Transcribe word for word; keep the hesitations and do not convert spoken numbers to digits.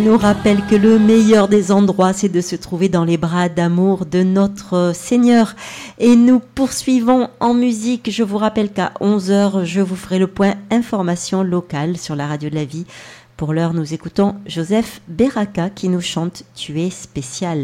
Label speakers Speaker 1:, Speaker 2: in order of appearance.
Speaker 1: Nous rappelle que le meilleur des endroits, c'est de se trouver dans les bras d'amour de notre Seigneur. Et nous poursuivons en musique. Je vous rappelle qu'à onze heures, je vous ferai le point information locale sur la radio de la vie. Pour l'heure, nous écoutons Joseph Beraka qui nous chante « Tu es spécial ».